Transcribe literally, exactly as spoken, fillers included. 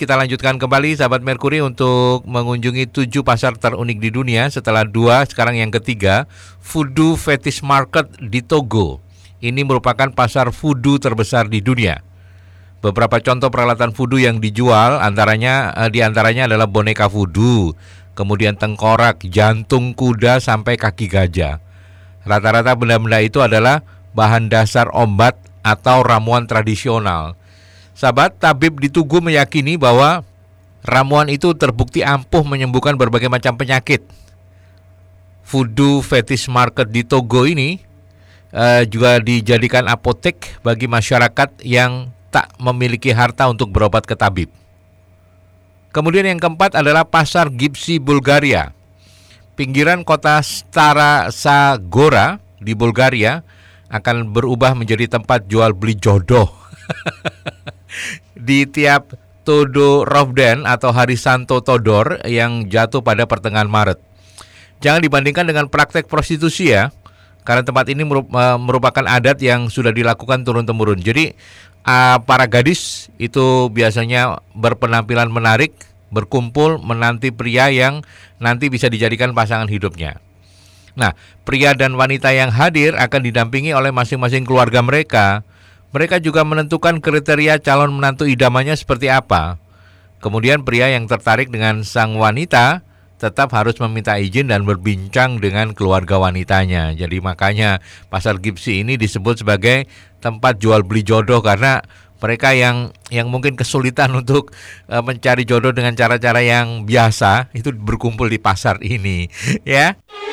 kita lanjutkan kembali sahabat Merkuri untuk mengunjungi tujuh pasar terunik di dunia. Setelah dua, sekarang yang ketiga, Voodoo Fetish Market di Togo. Ini merupakan pasar voodoo terbesar di dunia. Beberapa contoh peralatan voodoo yang dijual antaranya eh, di antaranya adalah boneka voodoo, kemudian tengkorak, jantung kuda sampai kaki gajah. Rata-rata benda-benda itu adalah bahan dasar obat atau ramuan tradisional. Sahabat, tabib di Tugu meyakini bahwa ramuan itu terbukti ampuh menyembuhkan berbagai macam penyakit. Voodoo Fetish Market di Togo ini uh, juga dijadikan apotek bagi masyarakat yang tak memiliki harta untuk berobat ke tabib. Kemudian yang keempat adalah Pasar Gipsi Bulgaria. Pinggiran kota Stara Zagora di Bulgaria akan berubah menjadi tempat jual beli jodoh. Di tiap Todorovden atau Hari Santo Todor yang jatuh pada pertengahan Maret. Jangan dibandingkan dengan praktek prostitusi ya, karena tempat ini merupakan adat yang sudah dilakukan turun-temurun. Jadi para gadis itu biasanya berpenampilan menarik, berkumpul menanti pria yang nanti bisa dijadikan pasangan hidupnya. Nah, pria dan wanita yang hadir akan didampingi oleh masing-masing keluarga mereka. Mereka juga menentukan kriteria calon menantu idamannya seperti apa. Kemudian pria yang tertarik dengan sang wanita tetap harus meminta izin dan berbincang dengan keluarga wanitanya. Jadi makanya Pasar Gipsi ini disebut sebagai tempat jual beli jodoh, karena mereka yang yang mungkin kesulitan untuk uh, mencari jodoh dengan cara-cara yang biasa itu berkumpul di pasar ini, ya.